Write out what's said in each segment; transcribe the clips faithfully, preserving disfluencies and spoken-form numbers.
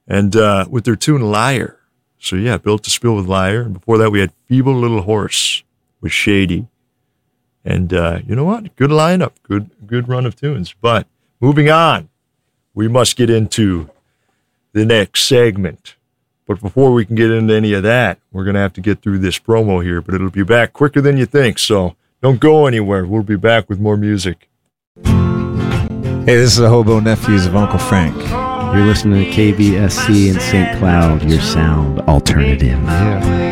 and uh, with their tune Liar. So yeah, Built to Spill with Liar. And before that, we had Feeble Little Horse with Shady. And uh, you know what? Good lineup, good good run of tunes. But moving on, we must get into the next segment. But before we can get into any of that, we're going to have to get through this promo here. But it'll be back quicker than you think, so don't go anywhere. We'll be back with more music. Hey, this is the Hobo Nephews of Uncle Frank. You're listening to K B S C in Saint Cloud, your sound alternative. Yeah.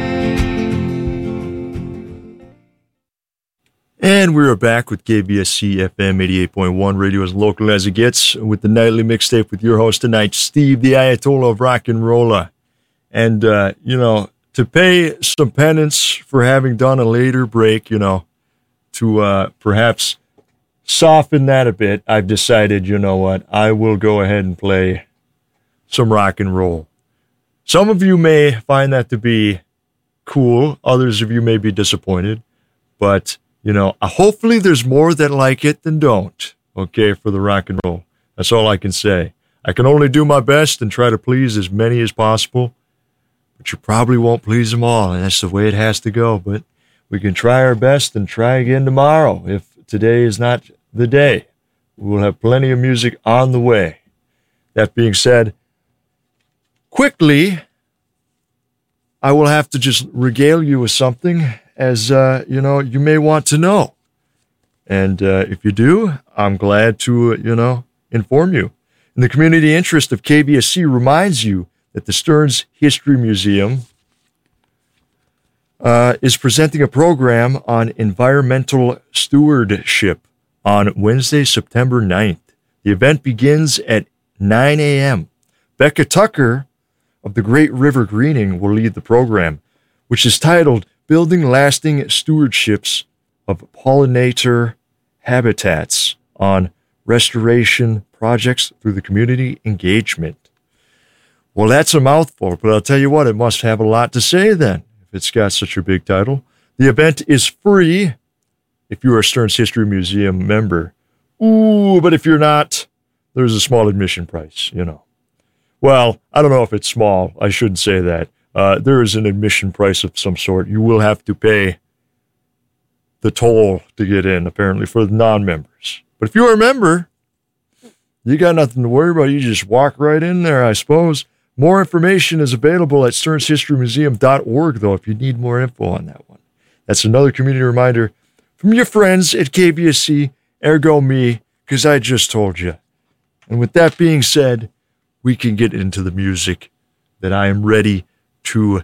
And we're back with K B S C F M eighty-eight point one, radio as local as it gets, with the nightly mixtape with your host tonight, Steve, the Ayatollah of Rock and Rolla. And, uh, you know, to pay some penance for having done a later break, you know, to uh, perhaps soften that a bit, I've decided, you know what, I will go ahead and play some rock and roll. Some of you may find that to be cool. Others of you may be disappointed. But, you know, hopefully there's more that like it than don't, okay, for the rock and roll. That's all I can say. I can only do my best and try to please as many as possible. But you probably won't please them all, and that's the way it has to go. But we can try our best and try again tomorrow. If today is not the day, we'll have plenty of music on the way. That being said, quickly, I will have to just regale you with something, as, uh, you know, you may want to know. And uh, if you do, I'm glad to, uh, you know, inform you. And the community interest of K B S C reminds you that the Stearns History Museum uh, is presenting a program on environmental stewardship on Wednesday, September ninth. The event begins at nine a.m. Becca Tucker of the Great River Greening will lead the program, which is titled Building Lasting Stewardships of Pollinator Habitats on Restoration Projects through the Community Engagement. Well, that's a mouthful, but I'll tell you what, it must have a lot to say then, if it's got such a big title. The event is free if you are a Stearns History Museum member. Ooh, but if you're not, there's a small admission price, you know. Well, I don't know if it's small. I shouldn't say that. Uh, there is an admission price of some sort. You will have to pay the toll to get in, apparently, for the non-members. But if you're a member, you got nothing to worry about. You just walk right in there, I suppose. More information is available at stearns history museum dot org, though, if you need more info on that one. That's another community reminder from your friends at K B S C, ergo me, because I just told you. And with that being said, we can get into the music that I am ready to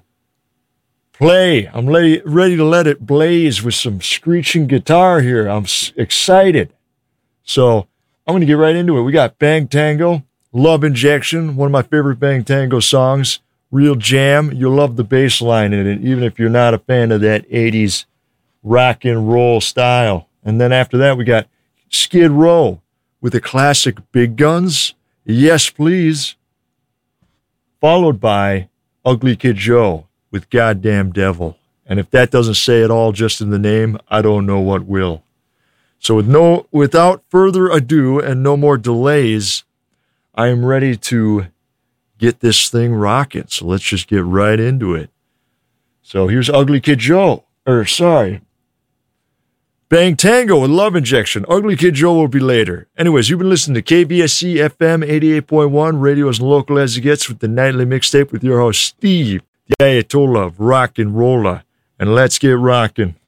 play. I'm ready, ready to let it blaze with some screeching guitar here. I'm s- excited. So I'm going to get right into it. We got Bang Tango, Love Injection, one of my favorite Bang Tango songs, real jam. You'll love the bass line in it, even if you're not a fan of that eighties rock and roll style. And then after that, we got Skid Row with the classic Big Guns, Yes Please, followed by Ugly Kid Joe with Goddamn Devil. And if that doesn't say it all just in the name, I don't know what will. So with no, without further ado and no more delays, I am ready to get this thing rocking. So let's just get right into it. So here's Ugly Kid Joe, or sorry, Bang Tango with Love Injection. Ugly Kid Joe will be later. Anyways, you've been listening to K B S C F M eighty-eight point one, radio as local as it gets, with the nightly mixtape with your host, Steve, the Ayatollah of Rock and Rolla. And let's get rocking.